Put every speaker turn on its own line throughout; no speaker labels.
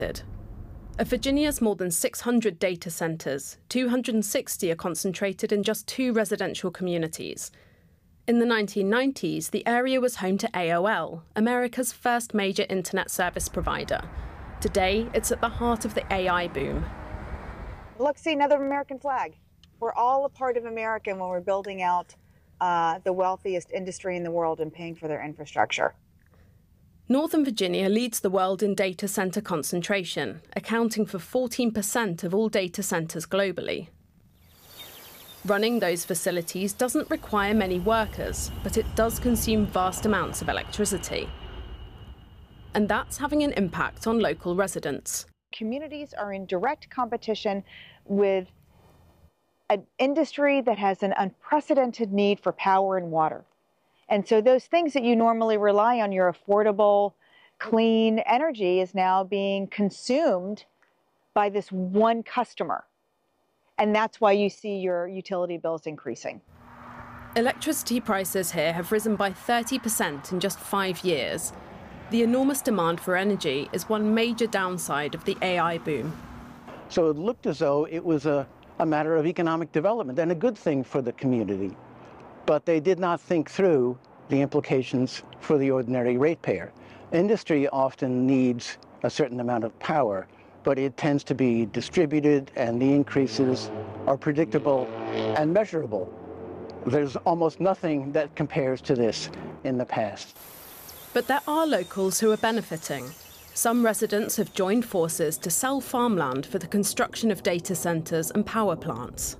Of Virginia's more than 600 data centers, 260 are concentrated in just 2 residential communities. In the 1990s, the area was home to AOL, America's first major internet service provider. Today, it's at the heart of the AI boom.
Look, see, another American flag. We're all a part of America when we're building out the wealthiest industry in the world and paying for their infrastructure.
Northern Virginia leads the world in data center concentration, accounting for 14% of all data centers globally. Running those facilities doesn't require many workers, but it does consume vast amounts of electricity. And that's having an impact on local residents.
Communities are in direct competition with an industry that has an unprecedented need for power and water. And so those things that you normally rely on, your affordable, clean energy, is now being consumed by this one customer. And that's why you see your utility bills increasing.
Electricity prices here have risen by 30% in just 5 years. The enormous demand for energy is one major downside of the AI boom.
So it looked as though it was a matter of economic development and a good thing for the community. But they did not think through the implications for the ordinary ratepayer. Industry often needs a certain amount of power, but it tends to be distributed, and the increases are predictable and measurable. There's almost nothing that compares to this in the past.
But there are locals who are benefiting. Some residents have joined forces to sell farmland for the construction of data centers and power plants.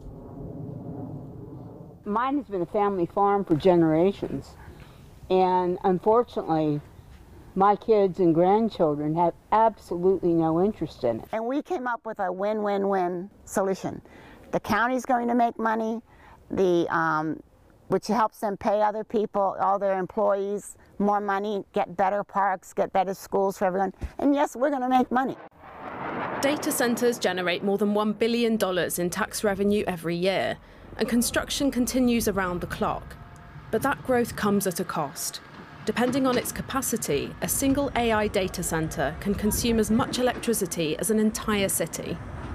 Mine has been a family farm for generations, and unfortunately, my kids and grandchildren have absolutely no interest in it.
And we came up with a win-win-win solution. The county's going to make money, which helps them pay other people, all their employees, more money, get better parks, get better schools for everyone. And yes, we're going to make money.
Data centers generate more than $1 billion in tax revenue every year, and construction continues around the clock. But that growth comes at a cost. Depending on its capacity, a single AI data center can consume as much electricity as an entire city.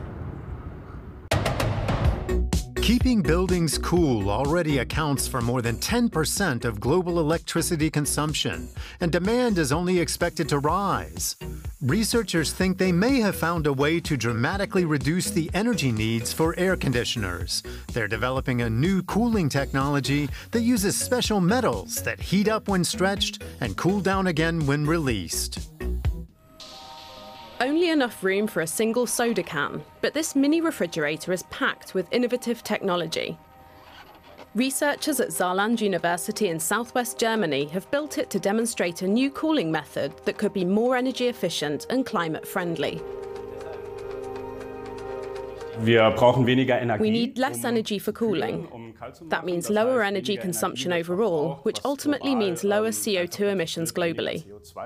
Keeping buildings cool already accounts for more than 10% of global electricity consumption, and demand is only expected to rise. Researchers think they may have found a way to dramatically reduce the energy needs for air conditioners. They're developing a new cooling technology that uses special metals that heat up when stretched and cool down again when released.
Only enough room for a single soda can, but this mini refrigerator is packed with innovative technology. Researchers at Saarland University in southwest Germany have built it to demonstrate a new cooling method that could be more energy efficient and climate friendly. We need less energy for cooling. That means lower energy consumption overall, which ultimately means lower CO2 emissions globally.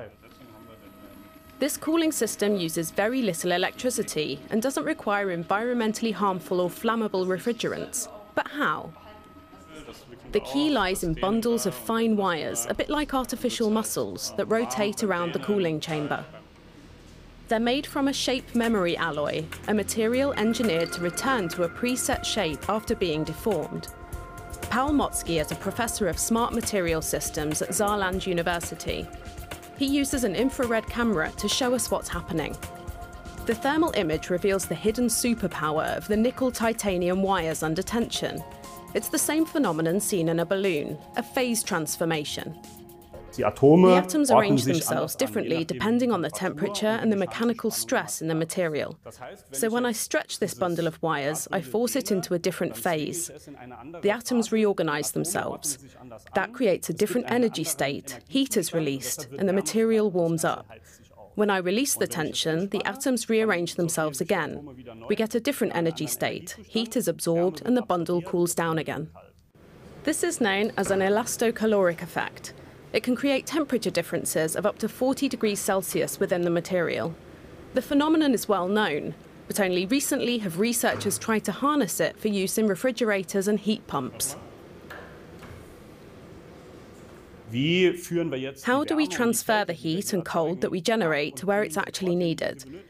This cooling system uses very little electricity and doesn't require environmentally harmful or flammable refrigerants. But how? The key lies in bundles of fine wires, a bit like artificial muscles, that rotate around the cooling chamber. They're made from a shape memory alloy, a material engineered to return to a preset shape after being deformed. Paul Motzky is a professor of smart material systems at Saarland University. He uses an infrared camera to show us what's happening. The thermal image reveals the hidden superpower of the nickel-titanium wires under tension. It's the same phenomenon seen in a balloon, a phase transformation. The atoms arrange themselves differently depending on the temperature and the mechanical stress in the material. So when I stretch this bundle of wires, I force it into a different phase. The atoms reorganize themselves. That creates a different energy state, heat is released, and the material warms up. When I release the tension, the atoms rearrange themselves again. We get a different energy state, heat is absorbed, and the bundle cools down again. This is known as an elastocaloric effect. It can create temperature differences of up to 40 degrees Celsius within the material. The phenomenon is well known, but only recently have researchers tried to harness it for use in refrigerators and heat pumps. How do we transfer the heat and cold that we generate to where it's actually needed?